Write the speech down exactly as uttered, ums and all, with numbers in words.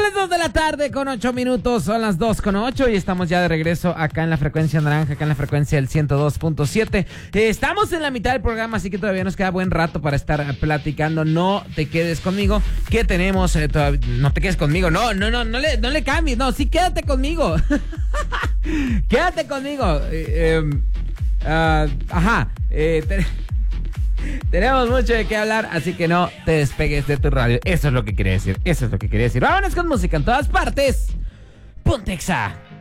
las dos de la tarde con ocho minutos, son las dos con ocho y estamos ya de regreso acá en la frecuencia naranja, acá en la frecuencia del ciento dos punto siete. Eh, estamos en la mitad del programa, así que todavía nos queda buen rato para estar platicando. No te quedes conmigo, que tenemos eh, todavía, no te quedes conmigo, no, no, no, no le, no le cambies, no, sí quédate conmigo. Quédate conmigo. Eh, eh, uh, ajá, eh, te... Tenemos mucho de qué hablar, así que no te despegues de tu radio. Eso es lo que quería decir, eso es lo que quería decir. Vámonos con música en todas partes. Pontexa.